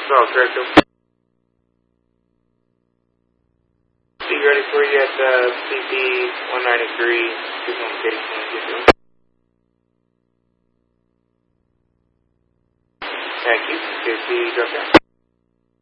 Oh, correct. Be ready for you at CP 193. Thank you. CP, drop down.